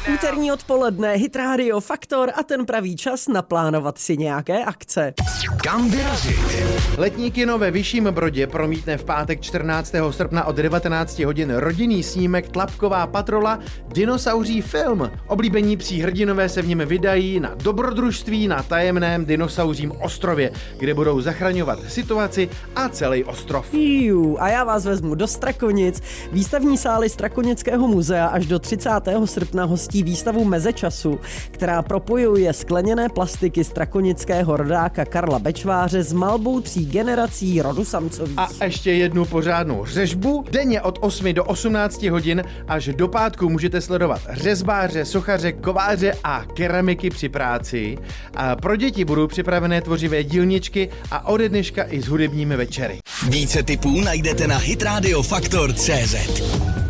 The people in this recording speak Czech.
Úterní odpoledne, Hit Radio Faktor a ten pravý čas naplánovat si nějaké akce. Kam vyrazit? Letní kino ve Vyšším Brodě promítne v pátek 14. srpna od 19 hodin rodinný snímek Tlapková patrola Dinosauří film. Oblíbení psí hrdinové se v něm vydají na dobrodružství na tajemném dinosauřím ostrově, kde budou zachraňovat situaci a celý ostrov. A já vás vezmu do Strakonic. Výstavní sály Strakonického muzea až do 30. srpna hostí výstavu Mezečasu, která propojuje skleněné plastiky strakonického rodáka Karla Bečváře s malbou 3 generací rodu samcových. A ještě jednu pořádnou řežbu. Denně od 8 do 18 hodin až do pátku můžete sledovat řezbáře, sochaře, kováře a keramiky při práci. A pro děti budou připravené tvořivé dílničky a ode dneška i s hudebními večery. Více tipů najdete na hitradiofaktor.cz.